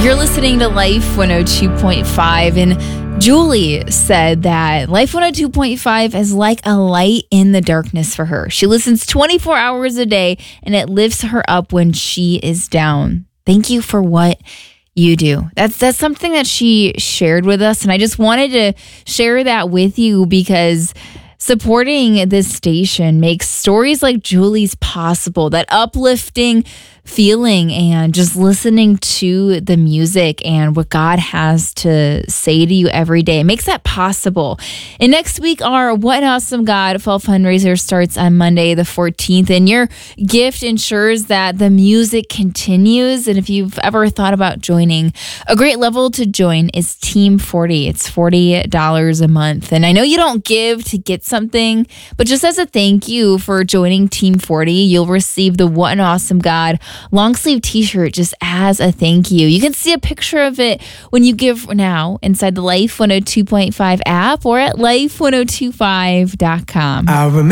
You're listening to Life 102.5, and Julie said that Life 102.5 is like a light in the darkness for her. She listens 24 hours a day, and it lifts her up when she is down. Thank you for what you do. That's something that she shared with us, and I just wanted to share that with you because supporting this station makes stories like Julie's possible, that uplifting feeling and just listening to the music and what God has to say to you every day. It makes that possible. And next week, our What an Awesome God Fall fundraiser starts on Monday the 14th, and your gift ensures that the music continues. And if you've ever thought about joining, a great level to join is Team 40. It's $40 a month. And I know you don't give to get something, but just as a thank you for joining Team 40, you'll receive the What an Awesome God long sleeve t-shirt just as a thank you. You can see a picture of it when you give now inside the Life 102.5 app or at life1025.com. I remember